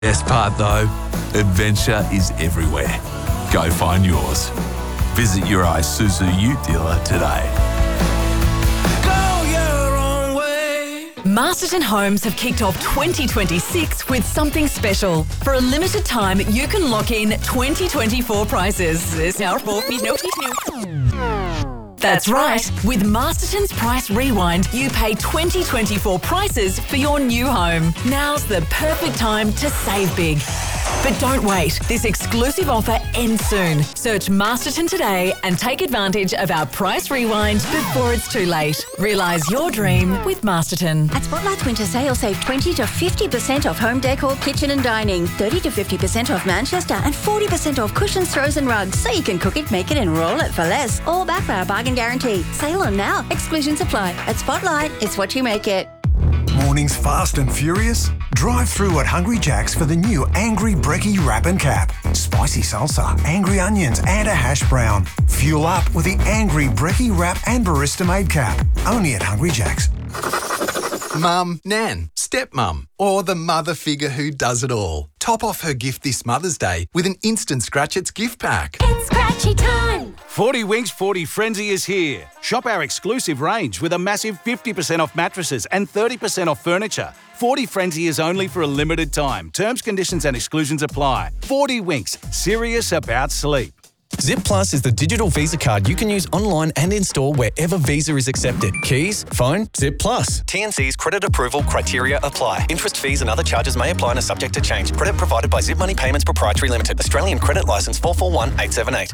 Best part though, adventure is everywhere. Go find yours. Visit your Isuzu Ute dealer today. Go your own way. Masterton Homes have kicked off 2026 with something special. For a limited time, you can lock in 2024 prices. That's right. With Masterton's Price Rewind, you pay 2024 prices for your new home. Now's the perfect time to save big. But don't wait. This exclusive offer ends soon. Search Masterton today and take advantage of our Price Rewind before it's too late. Realise your dream with Masterton. At Spotlight's winter sale, save 20 to 50% off home decor, kitchen and dining, 30 to 50% off Manchester and 40% off cushions, throws and rugs, so you can cook it, make it and roll it for less. All backed by our bargain guarantee. Sale on now. Exclusions apply. At Spotlight, it's what you make it. Mornings fast and furious? Drive through at Hungry Jack's for the new Angry Brekkie Wrap and Cap. Spicy salsa, angry onions and a hash brown. Fuel up with the Angry Brekkie Wrap and Barista Made Cap. Only at Hungry Jack's. Mum, Nan, stepmum, or the mother figure who does it all. Top off her gift this Mother's Day with an instant Scratch-Its gift pack. It's scratchy time. 40 Winks 40 Frenzy is here. Shop our exclusive range with a massive 50% off mattresses and 30% off furniture. 40 Frenzy is only for a limited time. Terms, conditions and exclusions apply. 40 Winks, serious about sleep. Zip Plus is the digital Visa card you can use online and in-store wherever Visa is accepted. Keys, phone, Zip Plus. TNC's credit approval criteria apply. Interest, fees and other charges may apply and are subject to change. Credit provided by Zip Money Payments Proprietary Limited. Australian Credit Licence 441878.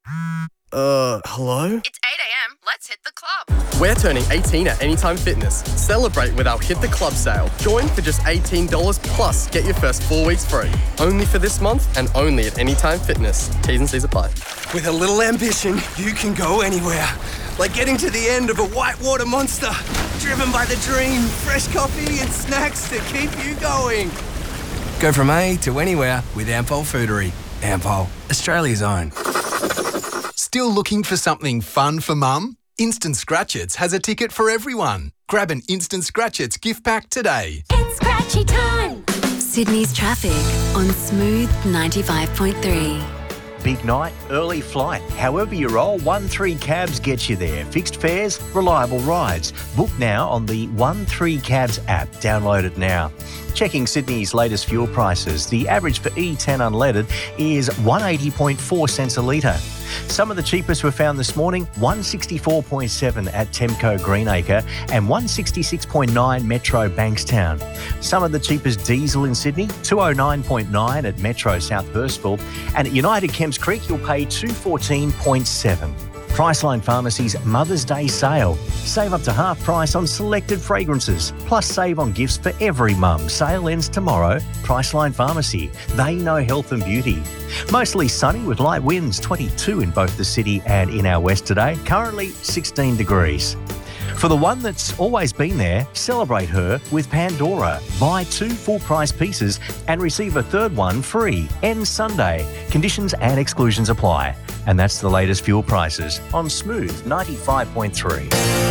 Hello? It's 8 a.m. Let's hit the club. We're turning 18 at Anytime Fitness. Celebrate with our Hit the Club sale. Join for just $18 plus get your first 4 weeks free. Only for this month and only at Anytime Fitness. T's and C's apply. With a little ambition, you can go anywhere. Like getting to the end of a whitewater monster. Driven by the dream, fresh coffee and snacks to keep you going. Go from A to anywhere with Ampol Foodery. Ampol, Australia's own. Still looking for something fun for Mum? Instant Scratch-Its has a ticket for everyone. Grab an Instant Scratch-Its gift pack today. It's scratchy time. Sydney's traffic on Smooth 95.3. Big night, early flight. However you roll, 1-3 Cabs gets you there. Fixed fares, reliable rides. Book now on the 1-3 Cabs app. Download it now. Checking Sydney's latest fuel prices. The average for E10 unleaded is 180.4 cents a litre. Some of the cheapest were found this morning, 164.7 at Temco Greenacre and 166.9 Metro Bankstown. Some of the cheapest diesel in Sydney, 209.9 at Metro South Hurstville, and at United Kemps Creek you'll pay 214.7. Priceline Pharmacy's Mother's Day sale. Save up to half price on selected fragrances, plus save on gifts for every mum. Sale ends tomorrow. Priceline Pharmacy. They know health and beauty. Mostly sunny with light winds, 22 in both the city and in our west today. Currently 16 degrees. For the one that's always been there, celebrate her with Pandora. Buy 2 full-price pieces and receive a third one free. Ends Sunday. Conditions and exclusions apply. And that's the latest fuel prices on Smooth 95.3.